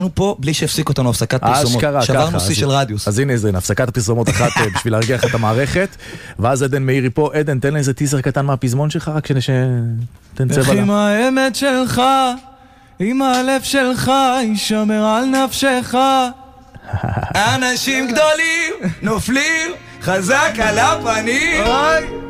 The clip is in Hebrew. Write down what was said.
אנחנו פה בלי שהפסיק אותנו הפסקת פרסומות. שברנו שיא של רדיוס. אז הנה, הפסקת הפרסומות אחת בשביל להרגיע לך את המערכת. ואז עדן מאירי פה. עדן, תן לי איזה טיזר קטן מהפזמון שלך, רק שתן צבע לה. איך עם האמת שלך, עם הלב שלך, יישמר על נפשך. אנשים גדולים נופלים חזק על הפנים.